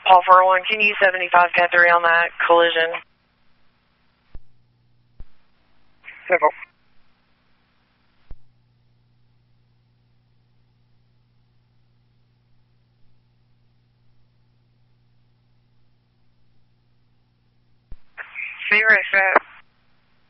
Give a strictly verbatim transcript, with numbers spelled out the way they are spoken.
Paul four one, can you seventy-five Cat three on that collision? Simple. Zero set.